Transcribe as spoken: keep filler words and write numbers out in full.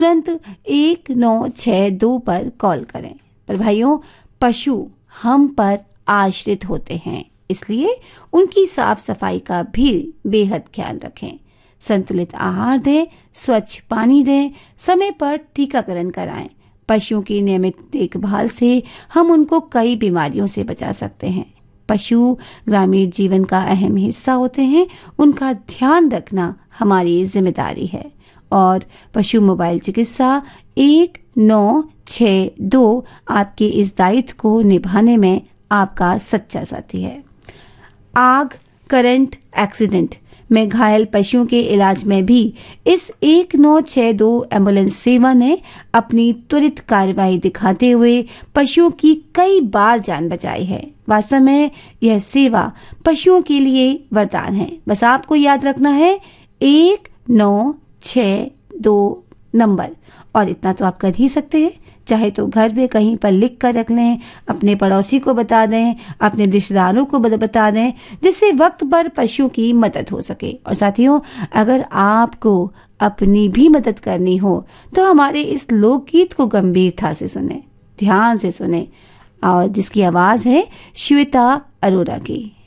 तुरंत एक नौ छः दो पर कॉल करें। पर भाइयों, पशु हम पर आश्रित होते हैं, इसलिए उनकी साफ सफाई का भी बेहद ख्याल रखें। संतुलित आहार दें, स्वच्छ पानी दें, समय पर टीकाकरण कराएं। पशुओं की नियमित देखभाल से हम उनको कई बीमारियों से बचा सकते हैं। पशु ग्रामीण जीवन का अहम हिस्सा होते हैं, उनका ध्यान रखना हमारी जिम्मेदारी है। और पशु मोबाइल चिकित्सा एक नौ छः दो आपके इस दायित्व को निभाने में आपका सच्चा साथी है। आग, करंट, एक्सीडेंट में घायल पशुओं के इलाज में भी इस एक नौ छः दो एम्बुलेंस सेवा ने अपनी त्वरित कार्यवाही दिखाते हुए पशुओं की कई बार जान बचाई है। वास्तव में यह सेवा पशुओं के लिए वरदान है। बस आपको याद रखना है एक नौ छः दो नंबर, और इतना तो आप कर ही सकते हैं। चाहे तो घर में कहीं पर लिख कर रख लें, अपने पड़ोसी को बता दें, अपने रिश्तेदारों को बता दें, जिससे वक्त पर पशुओं की मदद हो सके। और साथियों, अगर आपको अपनी भी मदद करनी हो तो हमारे इस लोकगीत को गंभीरता से सुने, ध्यान से सुने, और जिसकी आवाज़ है श्वेता अरोरा की।